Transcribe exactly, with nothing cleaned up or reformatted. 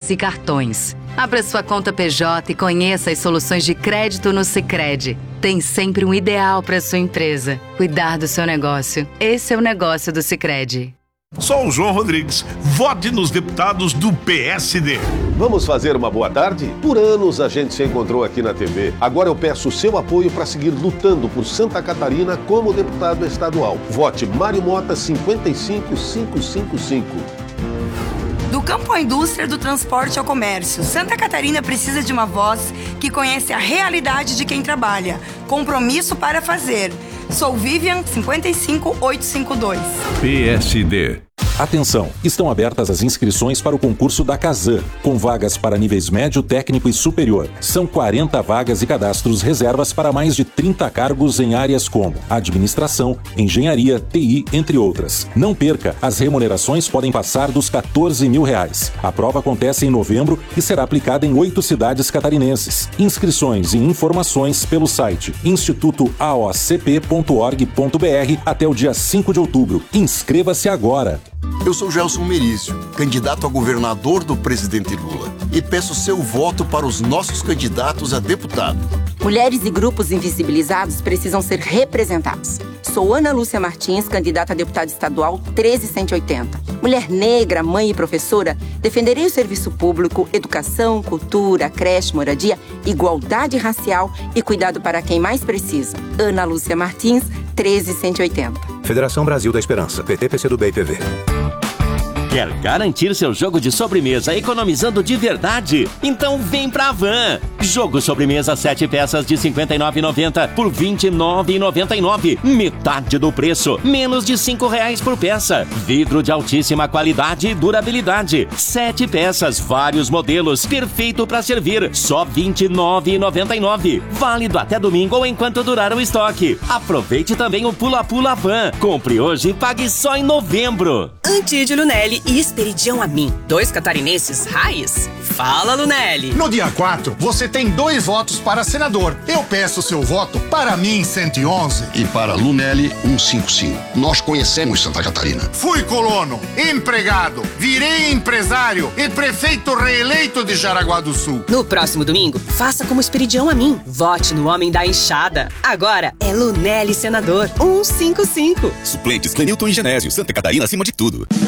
e cartões. Abra sua conta P J e conheça as soluções de crédito no Sicredi. Tem sempre um ideal para sua empresa. Cuidar do seu negócio. Esse é o negócio do Sicredi. Sou o João Rodrigues. Vote nos deputados do P S D. Vamos fazer uma boa tarde? Por anos a gente se encontrou aqui na T V. Agora eu peço o seu apoio para seguir lutando por Santa Catarina como deputado estadual. Vote Mário Mota cinquenta e cinco mil quinhentos e cinquenta e cinco. Do campo à indústria, do transporte ao comércio, Santa Catarina precisa de uma voz que conhece a realidade de quem trabalha. Compromisso para fazer. Sou Vivian cinquenta e cinco mil oitocentos e cinquenta e dois. P S D. Atenção, estão abertas as inscrições para o concurso da Casan, com vagas para níveis médio, técnico e superior. São quarenta vagas e cadastros reservas para mais de trinta cargos em áreas como administração, engenharia, T I, entre outras. Não perca, as remunerações podem passar dos quatorze mil reais. A prova acontece em novembro e será aplicada em oito cidades catarinenses. Inscrições e informações pelo site instituto a o c p ponto org ponto b r até o dia cinco de outubro. Inscreva-se agora! Eu sou Gelson Merizio, candidato a governador do presidente Lula, e peço seu voto para os nossos candidatos a deputado. Mulheres e grupos invisibilizados precisam ser representados. Sou Ana Lúcia Martins, candidata a deputada estadual treze mil cento e oitenta. Mulher negra, mãe e professora, defenderei o serviço público, educação, cultura, creche, moradia, igualdade racial e cuidado para quem mais precisa. Ana Lúcia Martins, treze mil cento e oitenta. Federação Brasil da Esperança, P T, P C do B e P V. Quer garantir seu jogo de sobremesa economizando de verdade? Então vem pra Van! Jogo sobremesa sete peças de cinquenta e nove reais e noventa centavos por vinte e nove reais e noventa e nove centavos. Metade do preço, menos de cinco reais por peça. Vidro de altíssima qualidade e durabilidade. Sete peças, vários modelos, perfeito para servir. Só vinte e nove reais e noventa e nove centavos. Válido até domingo ou enquanto durar o estoque. Aproveite também o Pula Pula Van. Compre hoje e pague só em novembro. Antídio Lunelli e Esperidião Amin, dois catarinenses raiz. Fala, Lunelli! No dia quatro, você tem dois votos para senador. Eu peço seu voto para mim cento e onze. E para Lunelli cento e cinquenta e cinco. Nós conhecemos Santa Catarina. Fui colono, empregado, virei empresário e prefeito reeleito de Jaraguá do Sul. No próximo domingo, faça como Esperidião Amin. Vote no homem da enxada. Agora é Lunelli senador cento e cinquenta e cinco. Suplentes Clenilton e Genésio. Santa Catarina acima de tudo.